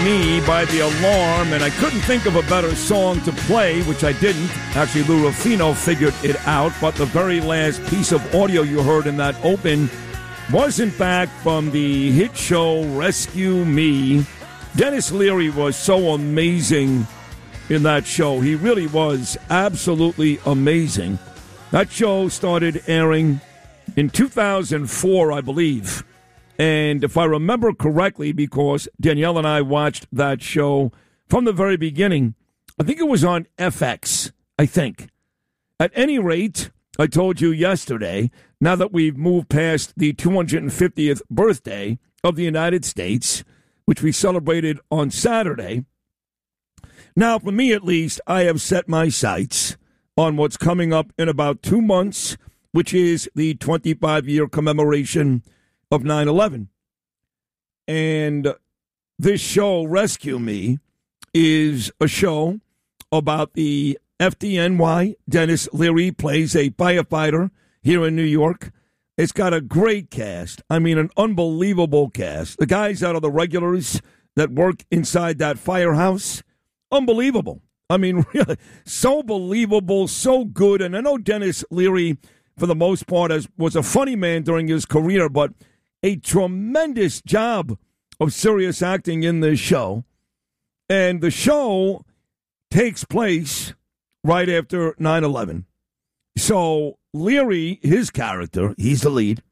Me by The Alarm, and I couldn't think of a better song to play, which I didn't. Actually, Lou Ruffino figured it out, but the very last piece of audio you heard in that open was, in fact, from the hit show Rescue Me. Dennis Leary was so amazing in that show. He really was absolutely amazing. That show started airing in 2004, I believe. And if I remember correctly, because Danielle and I watched that show from the very beginning, I think it was on FX, I think. At any rate, I told you yesterday, now that we've moved past the 250th birthday of the United States, which we celebrated on Saturday, now, for me at least, I have set my sights on what's coming up in about 2 months, which is the 25-year commemoration of 9/11. And this show, Rescue Me, is a show about the FDNY. Dennis Leary plays a firefighter here in New York. It's got a great cast. I mean, an unbelievable cast. The guys out of the regulars that work inside that firehouse, unbelievable. I mean, really, so believable, so good. And I know Dennis Leary, for the most part, was a funny man during his career, but a tremendous job of serious acting in this show. And the show takes place right after 9/11. So Leary, his character, he's the lead.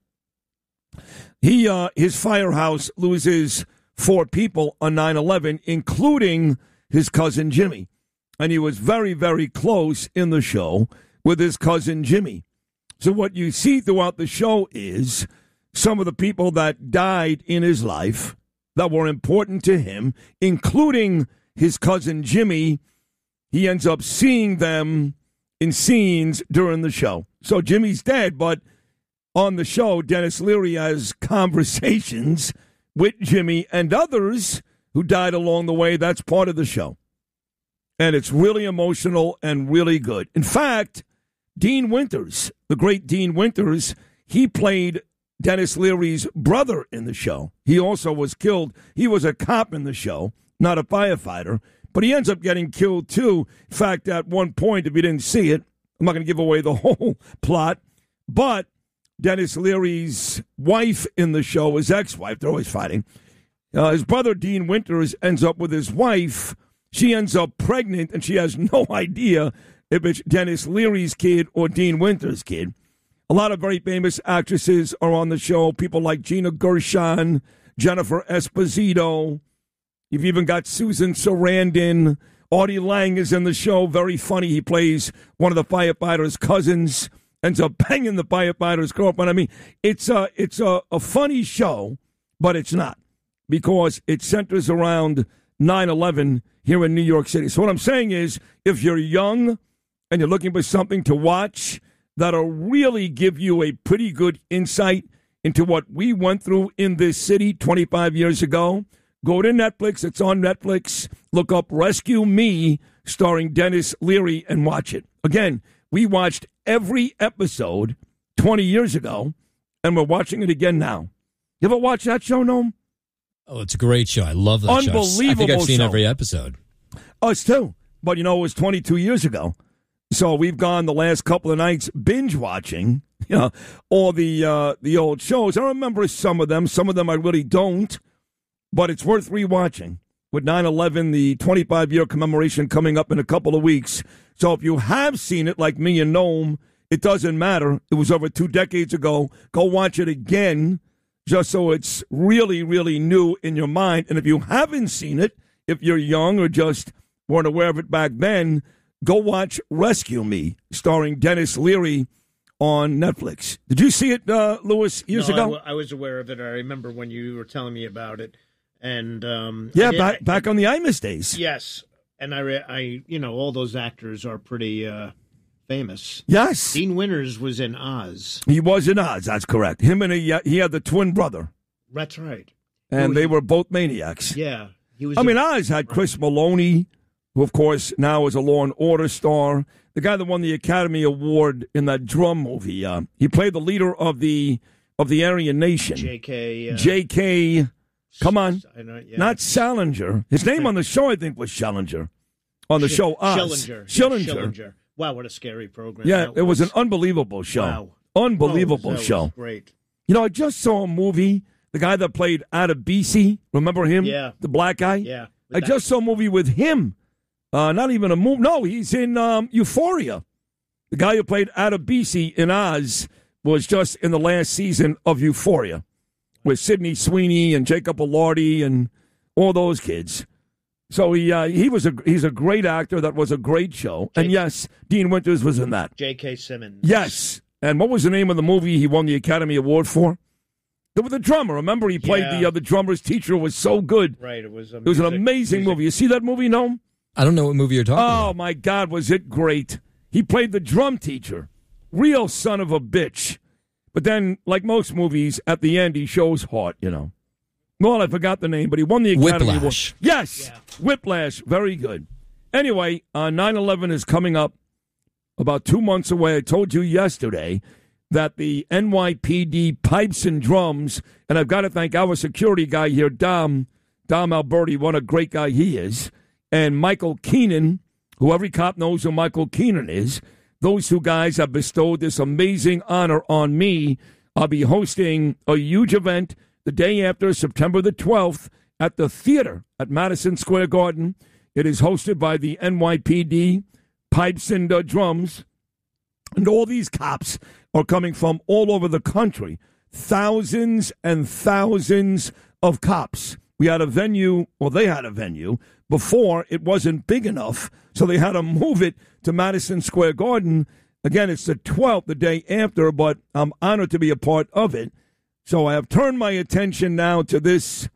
His firehouse loses 4 people on 9/11, including his cousin Jimmy. And he was very, very close in the show with his cousin Jimmy. So what you see throughout the show is some of the people that died in his life that were important to him, including his cousin Jimmy. He ends up seeing them in scenes during the show. So Jimmy's dead, but on the show, Dennis Leary has conversations with Jimmy and others who died along the way. That's part of the show. And it's really emotional and really good. In fact, Dean Winters, the great Dean Winters, he played Dennis Leary's brother in the show. He also was killed. He was a cop in the show, not a firefighter, but he ends up getting killed too. In fact, at one point, if you didn't see it, I'm not going to give away the whole plot, but Dennis Leary's wife in the show, his ex-wife, they're always fighting. His brother, Dean Winters, ends up with his wife. She ends up pregnant, and she has no idea if it's Dennis Leary's kid or Dean Winters' kid. A lot of very famous actresses are on the show. People like Gina Gershon, Jennifer Esposito. You've even got Susan Sarandon. Artie Lang is in the show. Very funny. He plays one of the firefighter's cousins. Ends up banging the firefighter's girlfriend. I mean, it's a funny show, but it's not, because it centers around 9/11 here in New York City. So what I'm saying is, if you're young and you're looking for something to watch that'll really give you a pretty good insight into what we went through in this city 25 years ago, go to Netflix. It's on Netflix. Look up Rescue Me, starring Dennis Leary, and watch it. Again, we watched every episode 20 years ago, and we're watching it again now. You ever watch that show, Noam? Oh, it's a great show. I love that show. Unbelievable. I think I've seen show. every episode. Us too. But, it was 22 years ago. So we've gone the last couple of nights binge watching, all the old shows. I remember some of them. Some of them I really don't. But it's worth rewatching. With 9/11, the 25-year commemoration coming up in a couple of weeks. So if you have seen it, like me and Noam, it doesn't matter. It was over 2 decades ago. Go watch it again, just so it's really, really new in your mind. And if you haven't seen it, if you're young or just weren't aware of it back then, go watch Rescue Me, starring Dennis Leary on Netflix. Did you see it, Louis, years ago? I was aware of it. I remember when you were telling me about it. And back on the Imus days. Yes, and I all those actors are pretty famous. Yes, Dean Winters was in Oz. He was in Oz. That's correct. Him and he had the twin brother. That's right. And they were both maniacs. Yeah, he was. Oz had Chris Maloney, who of course now is a Law and Order star. The guy that won the Academy Award in that drum movie. He played the leader of the Aryan Nation. J.K. Come on. I know, yeah. Not Salinger. His name on the show, I think, was Schellinger. On the show, Oz. Schillinger. Wow, what a scary program. Yeah, it was an unbelievable show. Wow. Unbelievable that show. Was great. You know, I just saw a movie, the guy that played Adebisi. Remember him? Yeah. The black guy? Yeah. I just saw a movie with him. Not even a movie. No, he's in Euphoria. The guy who played Adebisi in Oz was just in the last season of Euphoria with Sydney Sweeney and Jacob Elordi and all those kids. So he's a great actor. That was a great show. And yes, Dean Winters was in that. J.K. Simmons. Yes. And what was the name of the movie he won the Academy Award for? The drummer. Remember, he played the drummer's teacher. Was so good. Right. It was an amazing movie. You see that movie, Noam? I don't know what movie you're talking about. Oh, my God, was it great. He played the drum teacher. Real son of a bitch. But then, like most movies, at the end, he shows heart, you know. Well, I forgot the name, but he won the Academy Award. Whiplash. Yes, yeah. Whiplash. Very good. Anyway, 9/11 is coming up about 2 months away. I told you yesterday that the NYPD pipes and drums, and I've got to thank our security guy here, Dom Alberti, what a great guy he is, and Michael Keenan, who every cop knows who Michael Keenan is. Those two guys have bestowed this amazing honor on me. I'll be hosting a huge event the day after, September the 12th, at the theater at Madison Square Garden. It is hosted by the NYPD Pipes and Drums. And all these cops are coming from all over the country. Thousands and thousands of cops. We had a venue, well, they had a venue. Before, it wasn't big enough, so they had to move it to Madison Square Garden. Again, it's the 12th, the day after, but I'm honored to be a part of it. So I have turned my attention now to this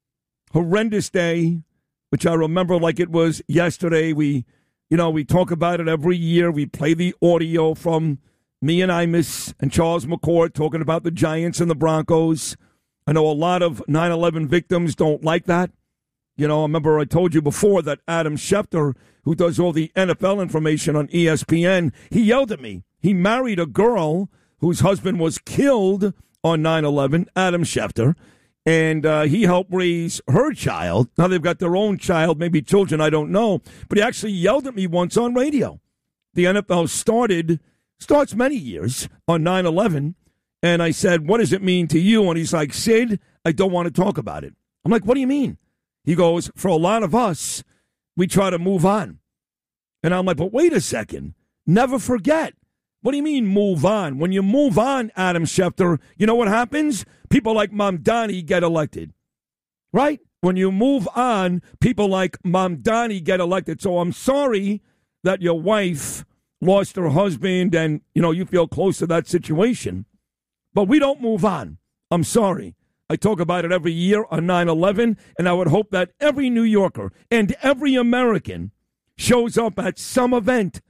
horrendous day, which I remember like it was yesterday. We talk about it every year. We play the audio from me and Imus and Charles McCord talking about the Giants and the Broncos. I know a lot of 9/11 victims don't like that. You know, I remember I told you before that Adam Schefter, who does all the NFL information on ESPN, he yelled at me. He married a girl whose husband was killed on 9/11, Adam Schefter, and he helped raise her child. Now they've got their own child, maybe children, I don't know. But he actually yelled at me once on radio. The NFL starts many years on 9/11, and I said, what does it mean to you? And he's like, Sid, I don't want to talk about it. I'm like, what do you mean? He goes, for a lot of us, we try to move on. And I'm like, but wait a second. Never forget. What do you mean move on? When you move on, Adam Schefter, you know what happens? People like Mamdani get elected. Right? When you move on, people like Mamdani get elected. So I'm sorry that your wife lost her husband and, you feel close to that situation. But we don't move on. I'm sorry. I talk about it every year on 9/11, and I would hope that every New Yorker and every American shows up at some event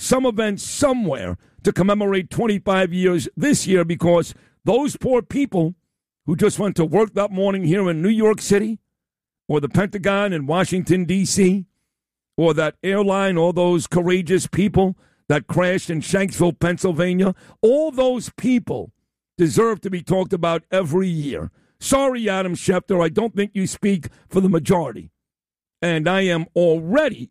somewhere to commemorate 25 years this year, because those poor people who just went to work that morning here in New York City or the Pentagon in Washington, D.C., or that airline, all those courageous people that crashed in Shanksville, Pennsylvania, all those people deserve to be talked about every year. Sorry, Adam Schefter, I don't think you speak for the majority. And I am already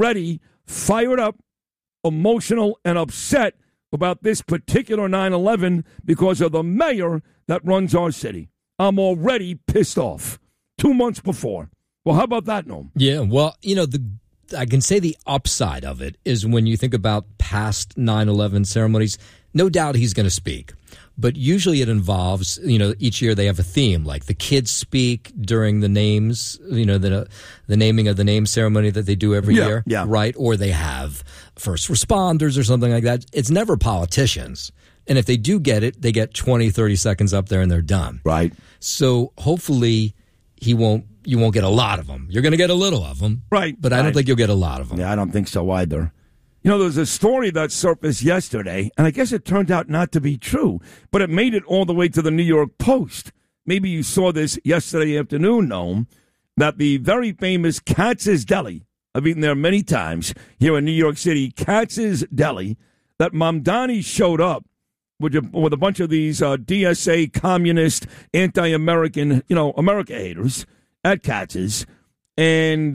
fired up, emotional, and upset about this particular 9/11 because of the mayor that runs our city. I'm already pissed off 2 months before. Well, how about that, Noam? Yeah, well, I can say the upside of it is when you think about past 9/11 ceremonies, no doubt he's going to speak. But usually it involves, each year they have a theme, like the kids speak during the names, the naming of the name ceremony that they do every year, right? Or they have first responders or something like that. It's never politicians. And if they do get it, they get 20, 30 seconds up there and they're done. Right. So hopefully you won't get a lot of them. You're going to get a little of them. Right. But I don't think you'll get a lot of them. Yeah, I don't think so either. There's a story that surfaced yesterday, and I guess it turned out not to be true, but it made it all the way to the New York Post. Maybe you saw this yesterday afternoon, Noam, that the very famous Katz's Deli, I've eaten there many times here in New York City, Katz's Deli, that Mamdani showed up with a bunch of these DSA, communist, anti-American, America haters at Katz's, and